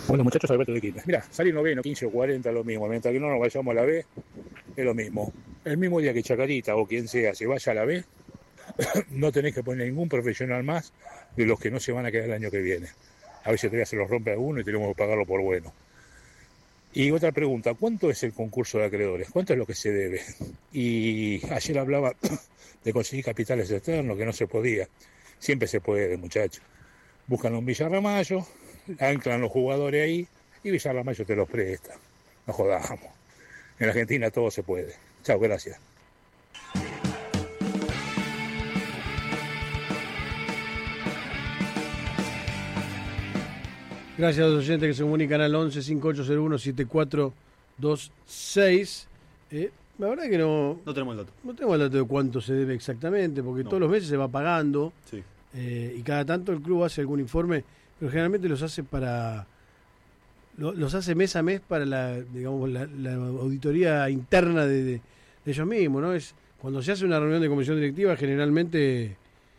Bueno, muchachos, Alberto de Quilmes. Mira, salir noveno, 15 o 40 es lo mismo. Mientras que no nos vayamos a la B, es lo mismo. El mismo día que Chacarita o quien sea se vaya a la B, no tenés que poner ningún profesional más de los que no se van a quedar el año que viene. A veces todavía se los rompe a uno y tenemos que pagarlo por bueno. Y otra pregunta, ¿cuánto es el concurso de acreedores? ¿Cuánto es lo que se debe? Y ayer hablaba de conseguir capitales externos, que no se podía. Siempre se puede, muchachos. Buscan un Villarramayo, anclan los jugadores ahí y Villarramayo te los presta. No jodamos. En Argentina todo se puede. Chao, gracias. Gracias a los oyentes que se comunican al 11-5801-7426. La verdad que no tenemos el dato. No tenemos el dato de cuánto se debe exactamente, porque todos los meses se va pagando. Sí. Y cada tanto el club hace algún informe, pero generalmente los hace los hace mes a mes para la auditoría interna de ellos mismos, ¿no? Es cuando se hace una reunión de comisión directiva, generalmente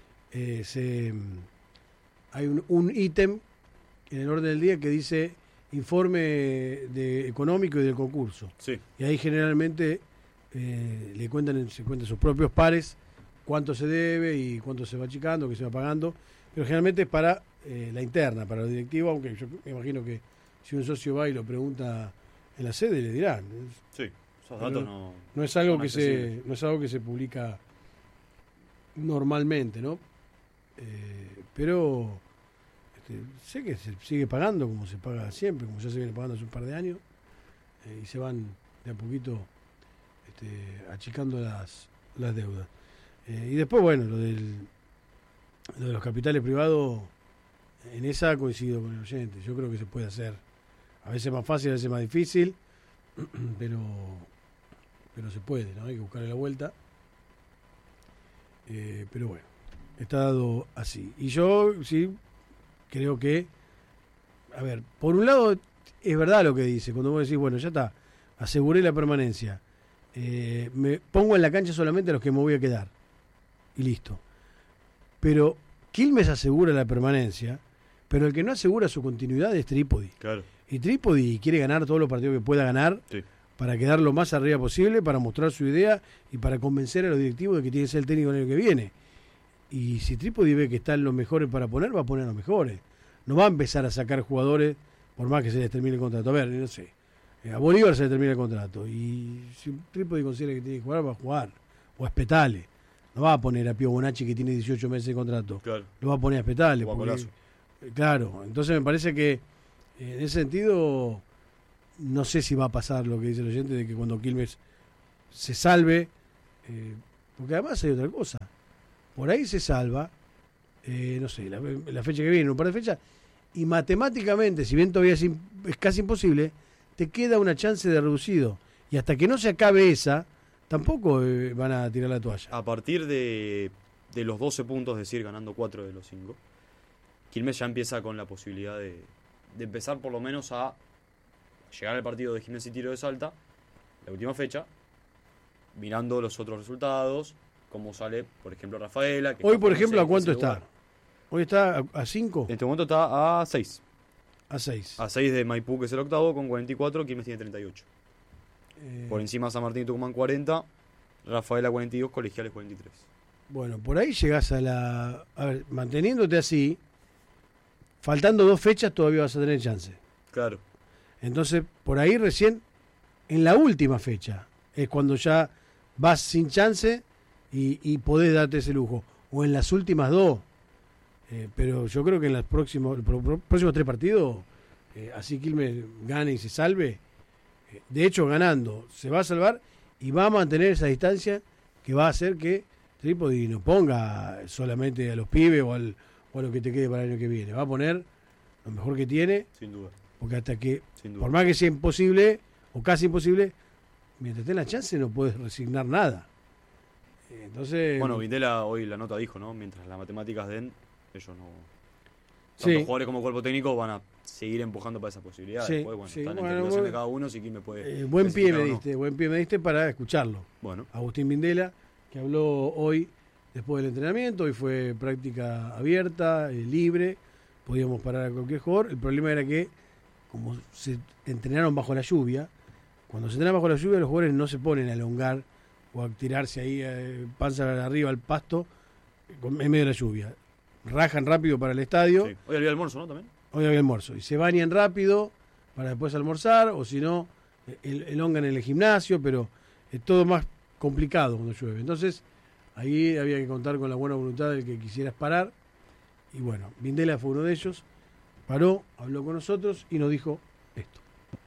hay un ítem en el orden del día que dice informe económico y del concurso. Sí. Y ahí generalmente se cuentan sus propios pares cuánto se debe y cuánto se va achicando, qué se va pagando, pero generalmente es para la interna, para la directiva, aunque yo me imagino que si un socio va y lo pregunta en la sede le dirán. Sí, esos datos no es algo que se publica normalmente, ¿no? Pero sé que se sigue pagando como se paga siempre, como ya se viene pagando hace un par de años, y se van de a poquito achicando las deudas. Y después, bueno, lo de los capitales privados, en esa coincido con el oyente. Yo creo que se puede hacer. A veces más fácil, a veces más difícil, pero se puede, ¿no? Hay que buscarle la vuelta. Pero bueno, está dado así. Y yo sí creo que, a ver, por un lado es verdad lo que dice, cuando vos decís, bueno, ya está, aseguré la permanencia, me pongo en la cancha solamente a los que me voy a quedar y listo. Pero Quilmes asegura la permanencia, pero el que no asegura su continuidad es Trípodi. Claro. Y Trípodi quiere ganar todos los partidos que pueda ganar, sí, para quedar lo más arriba posible, para mostrar su idea y para convencer a los directivos de que tiene que ser el técnico el año que viene. Y si Trípodi ve que están los mejores para poner, va a poner los mejores. No va a empezar a sacar jugadores por más que se les termine el contrato. A ver, no sé, a Bolívar se le termina el contrato y si Trípodi considera que tiene que jugar, va a jugar. O a Spetale. No va a poner a Pío Bonacci, que tiene 18 meses de contrato. Claro. Lo va a poner a Spetale. Porque, claro, entonces me parece que en ese sentido no sé si va a pasar lo que dice el oyente de que cuando Quilmes se salve, porque además hay otra cosa. Por ahí se salva, no sé, la fecha que viene, un par de fechas, y matemáticamente, si bien todavía es casi imposible, te queda una chance de reducido. Y hasta que no se acabe esa, tampoco van a tirar la toalla. A partir de los 12 puntos, es decir, ganando 4 de los 5, Quilmes ya empieza con la posibilidad de empezar por lo menos a llegar al partido de Gimnasia y Tiro de Salta, la última fecha, mirando los otros resultados, cómo sale, por ejemplo, Rafaela. Que hoy, por ejemplo, ¿a cuánto está? ¿Hoy está a 5? En este momento está a 6. A 6. A 6 de Maipú, que es el octavo, con 44, Quilmes tiene 38. Por encima San Martín y Tucumán 40, Rafaela 42, Colegiales 43. Bueno, por ahí llegás a la... A ver, manteniéndote así, faltando 2 fechas todavía vas a tener chance. Claro. Entonces, por ahí recién, en la última fecha, es cuando ya vas sin chance y podés darte ese lujo. O en las últimas 2. Pero yo creo que en los próximos 3 partidos, así Quilmes gane y se salve. De hecho, ganando, se va a salvar y va a mantener esa distancia que va a hacer que Trípodi no ponga solamente a los pibes o a lo que te quede para el año que viene. Va a poner lo mejor que tiene. Sin duda. Porque hasta que, por más que sea imposible o casi imposible, mientras tenga la chance no puedes resignar nada. Entonces, bueno, Vindela hoy la nota dijo, ¿no? Mientras las matemáticas den, ellos no... Sí. Tanto jugadores como cuerpo técnico van a seguir empujando para esa posibilidad. Sí, después, bueno, sí, están en bueno, interpretación de cada uno, si Quilmes puede... buen pie me diste para escucharlo. Bueno. Agustín Vindela, que habló hoy después del entrenamiento, hoy fue práctica abierta, libre, podíamos parar a cualquier jugador. El problema era que como se entrenaron bajo la lluvia, cuando se entrenan bajo la lluvia los jugadores no se ponen a elongar o a tirarse ahí panza arriba al pasto en medio de la lluvia. Rajan rápido para el estadio. Sí. Hoy había almuerzo, ¿no? También. Hoy había almuerzo. Y se bañan rápido para después almorzar, o si no, elongan en el gimnasio, pero es todo más complicado cuando llueve. Entonces, ahí había que contar con la buena voluntad del que quisieras parar. Y bueno, Vindela fue uno de ellos. Paró, habló con nosotros y nos dijo esto.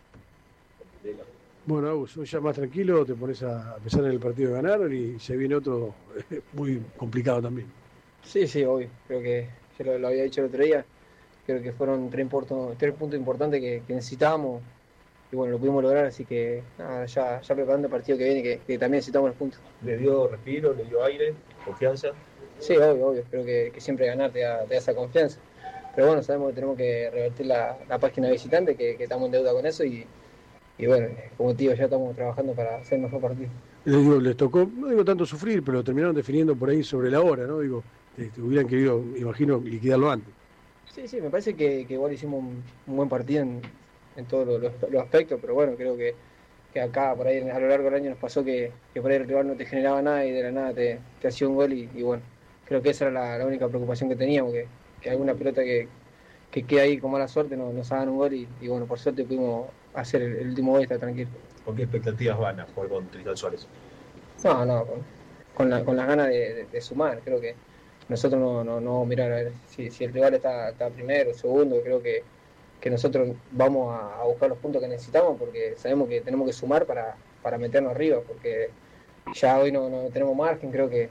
Bueno, Agus, hoy ya más tranquilo, te pones a pensar en el partido de ganar y se viene otro muy complicado también. Sí, obvio. Creo que ya lo había dicho el otro día. Creo que fueron tres puntos importantes que necesitábamos. Y bueno, lo pudimos lograr, así que nada, ya preparando el partido que viene, que también necesitamos los puntos. ¿Le dio respiro, le dio aire, confianza? Sí, obvio. Creo que siempre ganar te da esa confianza. Pero bueno, sabemos que tenemos que revertir la página visitante, que estamos en deuda con eso. Y bueno, como te digo, ya estamos trabajando para hacer el mejor partido. Les tocó, no digo tanto sufrir, pero terminaron definiendo por ahí sobre la hora, ¿no? Digo, hubieran querido, imagino, liquidarlo antes. Sí, me parece que igual hicimos un buen partido en todos los aspectos, pero bueno, creo que acá por ahí a lo largo del año nos pasó que por ahí el rival no te generaba nada y de la nada te hacía un gol y bueno, creo que esa era la única preocupación que teníamos, que alguna pelota que queda ahí con mala suerte nos hagan un gol y bueno, por suerte pudimos hacer el último gol y estar tranquilo. ¿Con qué expectativas van a jugar con Cristal Suárez? No, con las ganas de sumar, creo que nosotros no vamos a mirar a ver si el rival está primero o segundo. Creo que nosotros vamos a buscar los puntos que necesitamos porque sabemos que tenemos que sumar para meternos arriba, porque ya hoy no tenemos margen, creo que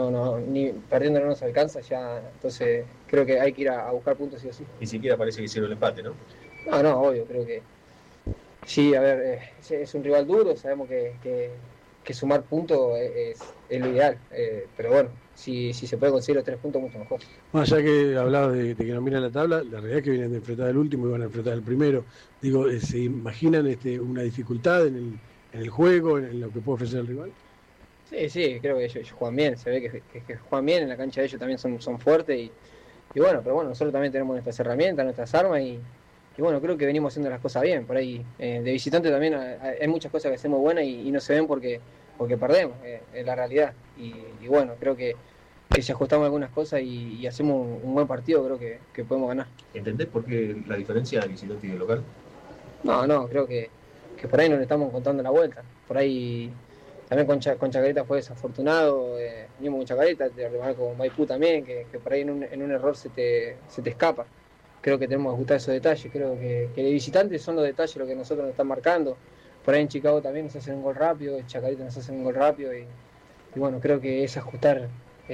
ni perdiendo no nos alcanza ya, entonces creo que hay que ir a buscar puntos sí o sí. Ni siquiera parece que hicieron el empate, ¿no? No, obvio, creo que sí, a ver, es un rival duro, sabemos que sumar puntos es lo ideal, pero bueno, si se puede conseguir los 3 puntos, mucho mejor. Más allá que hablabas de que no miran la tabla, la realidad es que vienen de enfrentar el último y van a enfrentar el primero. Digo, ¿se imaginan una dificultad en el juego, en lo que puede ofrecer el rival? Sí, creo que ellos juegan bien, se ve que juegan bien, en la cancha de ellos también son fuertes y bueno, pero bueno, nosotros también tenemos nuestras herramientas, nuestras armas y bueno, creo que venimos haciendo las cosas bien. Por ahí, de visitante también hay muchas cosas que hacemos buenas y no se ven porque perdemos, es la realidad. Y bueno, creo que si ajustamos algunas cosas y hacemos un buen partido, creo que podemos ganar. ¿Entendés por qué la diferencia de visitante y de local? No, creo que por ahí no le estamos contando la vuelta. Por ahí también con Chacarita fue desafortunado, mismo con Chacarita, con Maipú también, que por ahí en un error se te escapa. Creo que tenemos que ajustar esos detalles, creo que de visitantes son los detalles lo que nosotros nos están marcando. Por ahí en Chicago también nos hacen un gol rápido, en Chacarita nos hacen un gol rápido y bueno, creo que es ajustar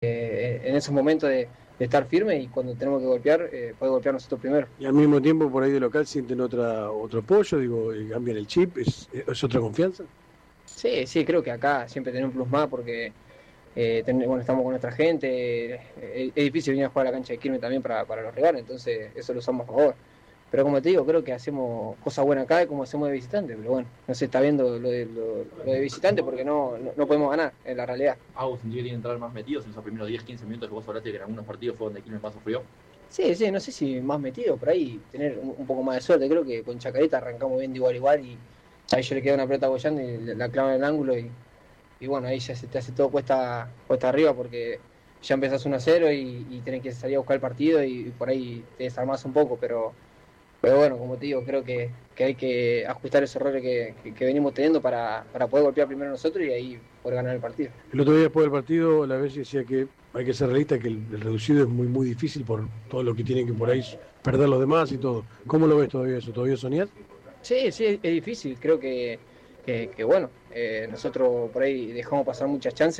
en esos momentos de estar firme y cuando tenemos que golpear, poder golpear nosotros primero. Y al mismo tiempo por ahí de local sienten otro apoyo, digo, cambian el chip, ¿es otra confianza? Sí, creo que acá siempre tenemos un plus más porque bueno, estamos con nuestra gente, es difícil venir a jugar a la cancha de Quilmes también para los rivales, entonces eso lo usamos a favor. Pero como te digo, creo que hacemos cosas buenas acá como hacemos de visitante, pero bueno, no se está viendo lo de visitante porque no podemos ganar, en la realidad. ¿Agus sentí que tiene que entrar más metidos en esos primeros 10-15 minutos que vos hablaste que en algunos partidos fue donde Quilmes más sufrió? Sí, no sé si más metido, por ahí tener un poco más de suerte. Creo que con Chacarita arrancamos bien de igual y ahí yo le queda una pelota bollando y la clava en el ángulo y bueno, ahí ya se te hace todo cuesta arriba porque ya empezás 1-0 y tenés que salir a buscar el partido y por ahí te desarmás un poco, pero bueno, como te digo, creo que hay que ajustar esos errores que venimos teniendo para poder golpear primero nosotros y ahí poder ganar el partido. El otro día después del partido, la vez decía que hay que ser realista, que el reducido es muy muy difícil por todo lo que tienen que por ahí perder los demás y todo. ¿Cómo lo ves todavía eso? ¿Todavía soñás? Sí, es difícil, creo que bueno, nosotros por ahí dejamos pasar muchas chances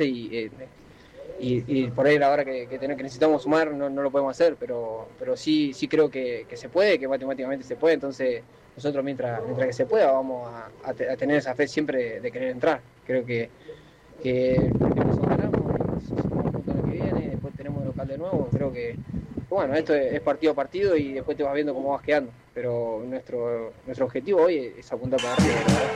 y por ahí a la hora que necesitamos sumar no lo podemos hacer, pero sí creo que se puede, que matemáticamente se puede, entonces nosotros mientras que se pueda vamos a tener esa fe siempre de querer entrar. Creo que empezamos ganamos, sumamos puntos el que viene, después tenemos el local de nuevo, creo que bueno, esto es partido a partido y después te vas viendo cómo vas quedando, pero nuestro objetivo hoy es apuntar para arriba, ¿verdad?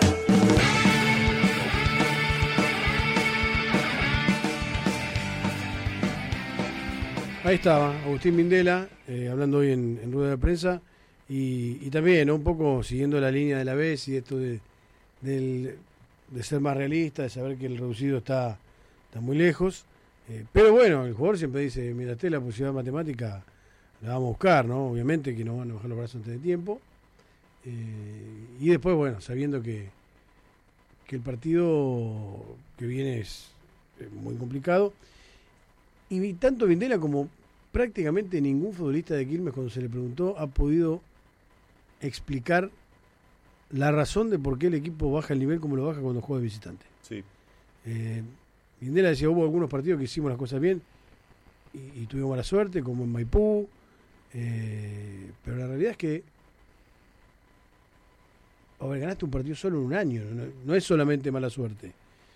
Ahí estaba Agustín Vindela, hablando hoy en rueda de prensa, Y también, ¿no? Un poco siguiendo la línea de la vez y esto de ser más realista, de saber que el reducido está muy lejos. Pero bueno, el jugador siempre dice, mira, la posibilidad matemática la vamos a buscar, ¿no? Obviamente que no van a bajar los brazos antes de tiempo. Y después, bueno, sabiendo que el partido que viene es muy complicado. Y tanto Vindela como prácticamente ningún futbolista de Quilmes, cuando se le preguntó, ha podido explicar la razón de por qué el equipo baja el nivel como lo baja cuando juega de visitante. Sí. Vindela decía, hubo algunos partidos que hicimos las cosas bien y tuvimos mala suerte, como en Maipú, pero la realidad es que ganaste un partido solo en un año, no es solamente mala suerte,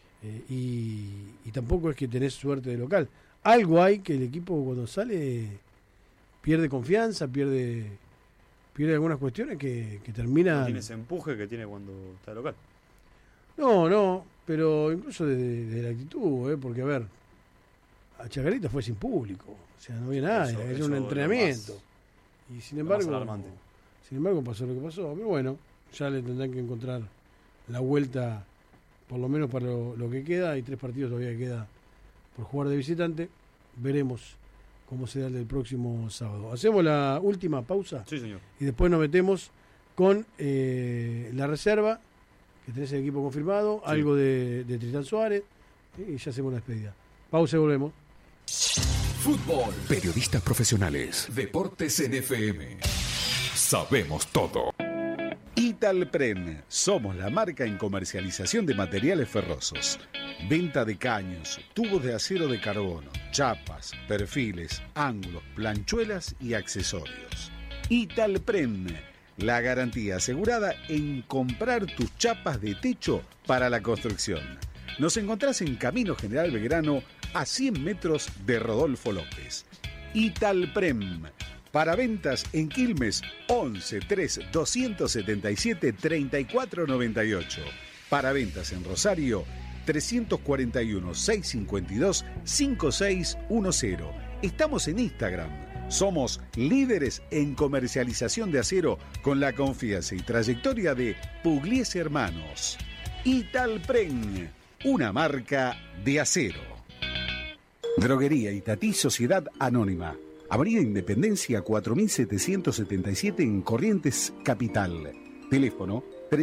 y tampoco es que tenés suerte de local. Algo hay que el equipo cuando sale pierde confianza, pierde algunas cuestiones que terminan... No tiene ese empuje que tiene cuando está de local. No, pero incluso de la actitud, porque a ver, a Chacarita fue sin público, o sea, no había nadie, era un entrenamiento. Y sin embargo pasó lo que pasó, pero bueno, ya le tendrán que encontrar la vuelta, por lo menos para lo que queda. Hay 3 partidos todavía que queda por jugar de visitante. Veremos cómo será el del próximo sábado. Hacemos la última pausa. Sí, señor. Y después nos metemos con la reserva, que tenés el equipo confirmado, sí. Algo de Tristán Suárez, y ya hacemos la despedida. Pausa y volvemos. Fútbol. Periodistas profesionales. Deportes en FM. Sabemos todo. Italpren. Somos la marca en comercialización de materiales ferrosos. Venta de caños, tubos de acero de carbono, chapas, perfiles, ángulos, planchuelas y accesorios. Italpren. La garantía asegurada en comprar tus chapas de techo para la construcción. Nos encontrás en Camino General Belgrano, a 100 metros de Rodolfo López. Italprem. Para ventas en Quilmes, 11 3 277 3498. Para ventas en Rosario, 341 652 5610. Estamos en Instagram. Somos líderes en comercialización de acero con la confianza y trayectoria de Pugliese Hermanos. Italpren, una marca de acero. Droguería Itatí Sociedad Anónima. Avenida Independencia 4777 en Corrientes, Capital. Teléfono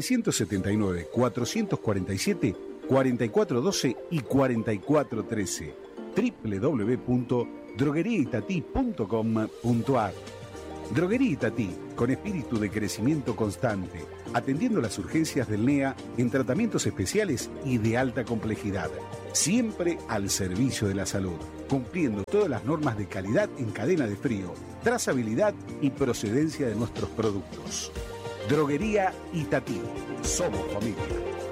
379-447-4412 y 4413. www.drogueriaitatí.com.ar. Droguería Itatí, con espíritu de crecimiento constante, atendiendo las urgencias del NEA en tratamientos especiales y de alta complejidad. Siempre al servicio de la salud, cumpliendo todas las normas de calidad en cadena de frío, trazabilidad y procedencia de nuestros productos. Droguería Itatí. Somos familia.